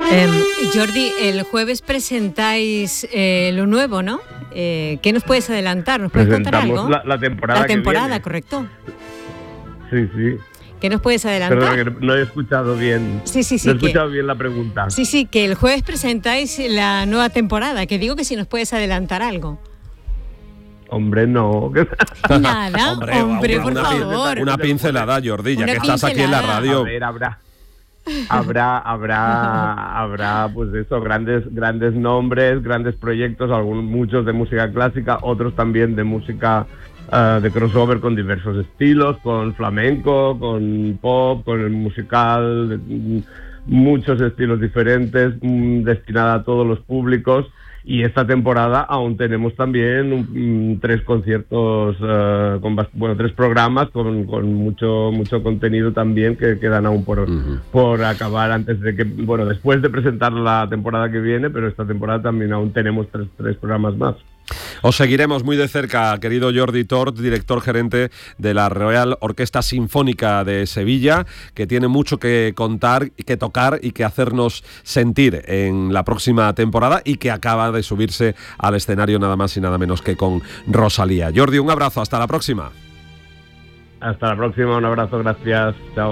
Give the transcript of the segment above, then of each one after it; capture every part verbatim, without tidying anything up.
Eh, Jordi, el jueves presentáis eh, lo nuevo, ¿no? Eh, ¿Qué nos puedes adelantar? ¿Nos puedes contar algo? La, la temporada. La temporada, que viene. Correcto. Sí, sí. ¿Qué nos puedes adelantar? Perdón, que no he escuchado bien. Sí, sí, sí. No he que, escuchado bien la pregunta. Sí, sí, que el jueves presentáis la nueva temporada. Que digo que si nos puedes adelantar algo. Hombre, no. Nada, hombre, hombre por una, favor. Una pincelada, Jordi, ya Una que estás aquí en la radio. A ver, habrá, habrá, habrá, habrá, pues eso, grandes, grandes nombres, grandes proyectos, algunos, muchos de música clásica, otros también de música uh, de crossover con diversos estilos, con flamenco, con pop, con el musical, de, muchos estilos diferentes, mm, destinada a todos los públicos. Y esta temporada aún tenemos también un, tres conciertos, uh, con, bueno, tres programas con, con mucho mucho contenido también que quedan aún por, uh-huh. por acabar antes de que, bueno, después de presentar la temporada que viene, pero esta temporada también aún tenemos tres, tres programas más. Os seguiremos muy de cerca, querido Jordi Tort, director gerente de la Real Orquesta Sinfónica de Sevilla, que tiene mucho que contar, que tocar y que hacernos sentir en la próxima temporada y que acaba de subirse al escenario nada más y nada menos que con Rosalía. Jordi, un abrazo, hasta la próxima. Hasta la próxima, un abrazo, gracias, chao.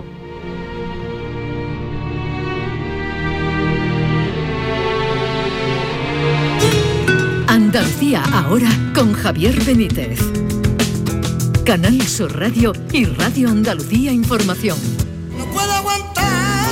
Andalucía ahora con Javier Benítez. Canal Sur Radio y Radio Andalucía Información. No puedo aguantarme.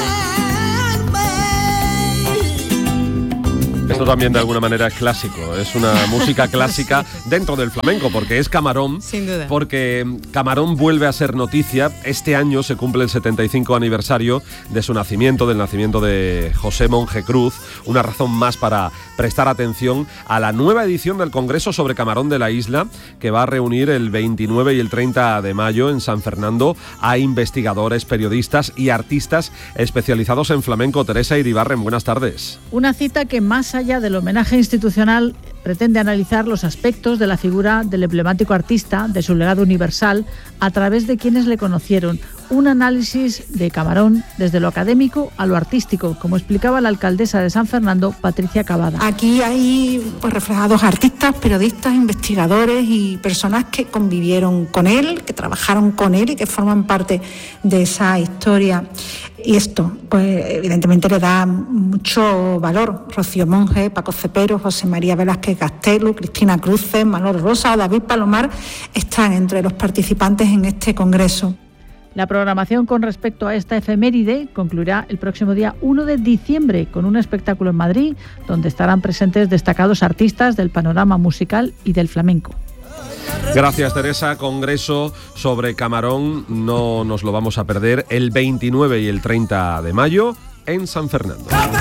Esto también de alguna manera es clásico, es una música clásica dentro del flamenco, porque es Camarón. Sin duda. Porque Camarón vuelve a ser noticia. Este año se cumple el setenta y cinco aniversario de su nacimiento, del nacimiento de José Monje Cruz. Una razón más para prestar atención a la nueva edición del Congreso sobre Camarón de la Isla, que va a reunir el veintinueve y el treinta de mayo en San Fernando a investigadores, periodistas y artistas especializados en flamenco. Teresa Iribarren, buenas tardes. Una cita que, más allá del homenaje institucional, pretende analizar los aspectos de la figura del emblemático artista, de su legado universal, a través de quienes le conocieron. Un análisis de Camarón desde lo académico a lo artístico, como explicaba la alcaldesa de San Fernando, Patricia Cavada. Aquí hay pues, reflejados artistas, periodistas, investigadores y personas que convivieron con él, que trabajaron con él y que forman parte de esa historia. Y esto, pues evidentemente le da mucho valor. Rocío Monge, Paco Cepero, José María Velázquez Castelo, Cristina Cruces, Manolo Rosa o David Palomar están entre los participantes en este congreso. La programación con respecto a esta efeméride concluirá el próximo día uno de diciembre con un espectáculo en Madrid, donde estarán presentes destacados artistas del panorama musical y del flamenco. Gracias, Teresa. Congreso sobre Camarón, no nos lo vamos a perder, el veintinueve y el treinta de mayo en San Fernando.